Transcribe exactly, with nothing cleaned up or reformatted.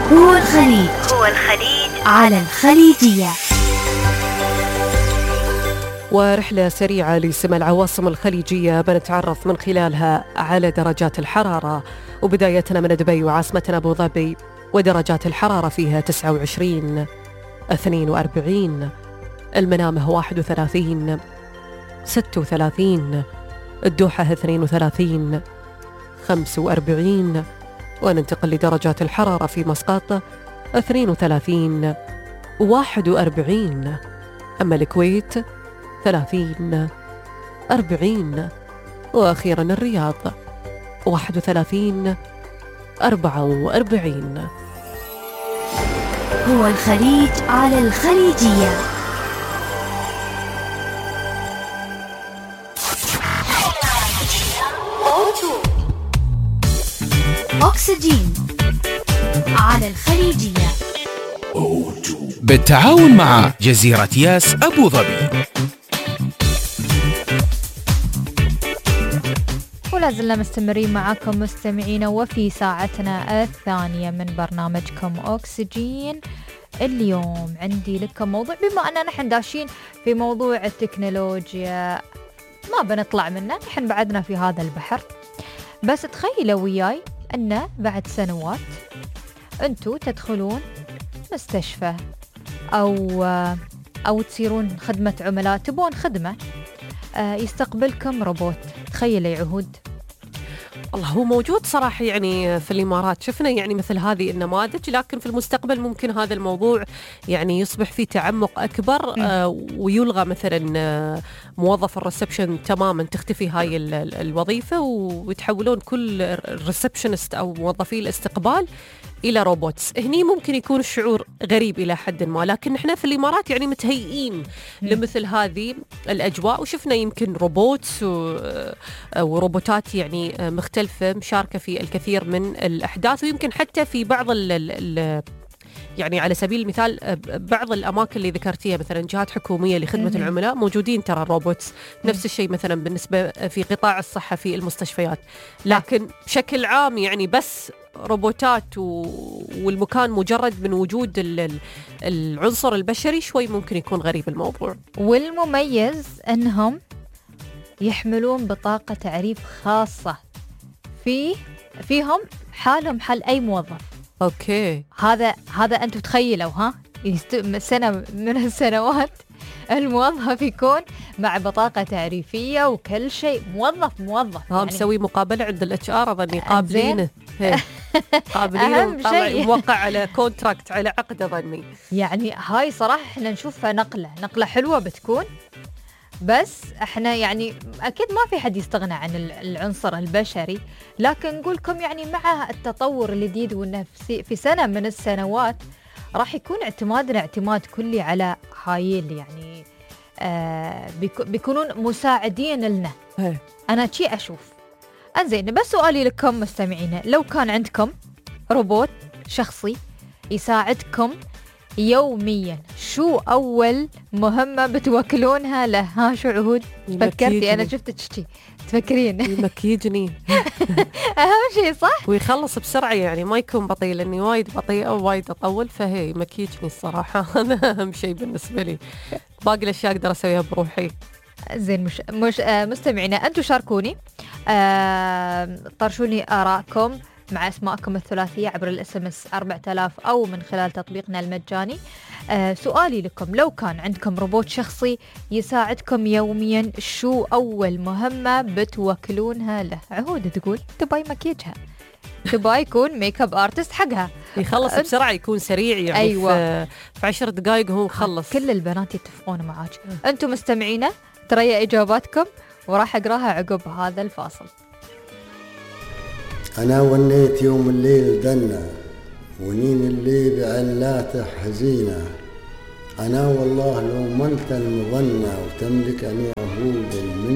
هو الخليج هو الخليج على الخليجية. ورحلة سريعة لسمع العواصم الخليجية بنتعرف من خلالها على درجات الحرارة، وبدايتنا من دبي وعاصمتنا أبو ظبي، ودرجات الحرارة فيها تسعة وعشرين، اثنين وأربعين، المنامة واحد وثلاثين، ستة وثلاثين، الدوحة اثنين وثلاثين، خمسة وأربعين، وننتقل لدرجات الحرارة في مسقط اثنين وثلاثين، واحد وأربعين، أما الكويت ثلاثين، أربعين، وأخيرا الرياض واحد وثلاثين، أربعة وأربعين. هو الخليج على الخليجية. أكسجين على الخليجية بالتعاون مع جزيرة ياس أبو ظبي. ولا زلنا مستمرين معكم مستمعينا، وفي ساعتنا الثانية من برنامجكم أكسجين. اليوم عندي لكم موضوع، بما أننا نحن داشين في موضوع التكنولوجيا ما بنطلع منه، نحن بعدنا في هذا البحر. بس تخيلوا وياي أن بعد سنوات أنتوا تدخلون مستشفى أو أو تصيرون خدمة عملاء، تبون خدمة يستقبلكم روبوت. تخيل يا عهود. والله هو موجود صراحة يعني في الإمارات، شفنا يعني مثل هذه النماذج، لكن في المستقبل ممكن هذا الموضوع يعني يصبح فيه تعمق أكبر آه ويلغى مثلا آه موظف الريسبشن تماما، تختفي هاي ال ال الوظيفة ويتحولون كل الريسبشنست أو موظفي الاستقبال إلى روبوتس. هني ممكن يكون الشعور غريب إلى حد ما، لكن نحن في الإمارات يعني متهيئين لمثل هذه الأجواء، وشفنا يمكن روبوتس وروبوتات يعني مختلفة مشاركة في الكثير من الأحداث، ويمكن حتى في بعض ال ال يعني على سبيل المثال بعض الأماكن اللي ذكرتيها مثلا جهات حكومية لخدمة م- العملاء موجودين ترى الروبوتس. نفس الشيء مثلا بالنسبة في قطاع الصحة في المستشفيات، لكن بشكل عام يعني بس روبوتات والمكان مجرد من وجود العنصر البشري شوي ممكن يكون غريب الموضوع. والمميز أنهم يحملون بطاقة تعريف خاصة في فيهم حالهم حال أي موظف. أوكي، هذا هذا أنتم تخيلوا ها يست... سنة من السنوات الموظف يكون مع بطاقة تعريفية وكل شيء، موظف موظف ها يعني مسوي مقابلة عند الاتش ار اظني قابلينه قابلينه طالع موقع على كونتراكت على عقد اظني. يعني هاي صراحة احنا نشوفها نقلة نقلة حلوة بتكون، بس احنا يعني اكيد ما في حد يستغنى عن العنصر البشري، لكن نقولكم يعني مع التطور الجديد وانه في سنة من السنوات راح يكون اعتمادنا اعتماد كلي على هاي يعني آه بيكونون مساعدين لنا. هي. أنا شي أشوف. أنزين بس سؤالي لكم مستمعين، لو كان عندكم روبوت شخصي يساعدكم يوميا، شو أول مهمة بتوكلونها له؟ ها شو عهود؟ فكرتي أنا شفتك شي تفكرين. يمكيجني أهم شيء صح؟ ويخلص بسرعة يعني ما يكون بطيء، لأني وايد بطيئة ووايد أطول، فهي يمكيجني الصراحة. هذا أهم شيء بالنسبة لي، باقي الأشياء أقدر أسويها بروحي. زين مش مش آه مستمعينا أنتوا شاركوني، آه طرشوني آراءكم مع اسماءكم الثلاثية عبر الاس ام اس أربعة آلاف أو من خلال تطبيقنا المجاني. آه سؤالي لكم، لو كان عندكم روبوت شخصي يساعدكم يوميا، شو أول مهمة بتوكلونها له؟ عهود تقول تباي مكيجها، تباي يكون ميك اب ارتست حقها، يخلص بسرعة، يكون سريع يعني. أيوة. في, في عشر دقائق هو مخلص. كل البنات يتفقون معاك. أنتم مستمعينا ترى إجاباتكم وراح أقراها عقب هذا الفاصل. أنا ونيت يوم الليل دنا، ونين اللي بعلاته حزينة، أنا والله لو ما أنت المظنة وتملك أني عهود